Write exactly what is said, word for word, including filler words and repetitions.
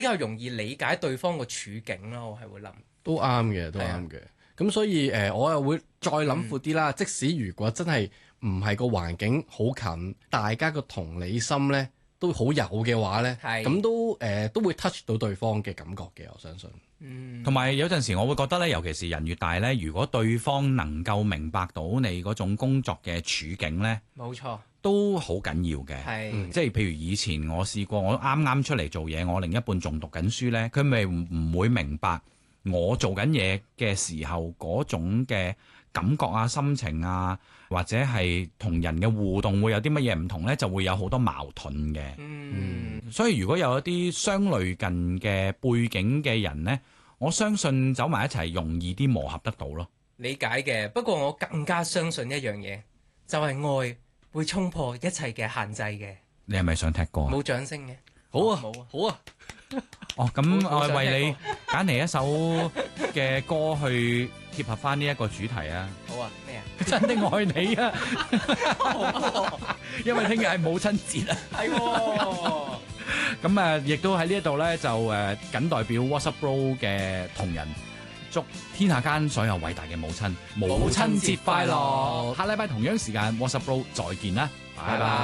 較容易理解對方個處境啦。我係會諗都啱嘅，都啱嘅。咁、啊、所以誒、呃，我又會再諗闊啲啦。嗯、即使如果真係唔係個環境好近，大家個同理心咧都好有嘅話咧，咁是都誒、呃、都會 touch 到對方嘅感覺嘅，我相信。 嗯，同埋有陣時我會覺得咧，尤其是人越大咧，如果對方能夠明白到你嗰種工作嘅處境咧， 冇錯， 都好緊要嘅。 係是、嗯， 即係譬如以前我試過，我啱啱出嚟做嘢，我另一半仲讀緊書咧，佢咪唔會明白我做緊嘢嘅時候嗰種嘅感覺啊、心情啊，或者係同人嘅互動會有啲乜嘢唔同咧，就會有好多矛盾嘅。嗯，所以如果有一啲相類近嘅背景嘅人咧，我相信走埋一齊容易啲磨合得到咯。 理解嘅，不過我更加相信一樣嘢，就係、是、愛會衝破一切嘅限制嘅。 你係咪想踢歌啊？ 冇掌聲嘅。 好啊， 冇啊， 好啊。 哦，咁我為你揀嚟一首嘅歌去貼合翻呢一個主題啊。 好啊，咩啊？ 真的愛你啊！因為聽日係母親節啊。 係喎。 咁啊，亦都喺呢一度咧，就誒僅代表 WhatsApp Bro 嘅同仁，祝天下間所有偉大嘅母親母親節快樂！下禮拜同樣時間 WhatsApp Bro 再見啦，拜拜。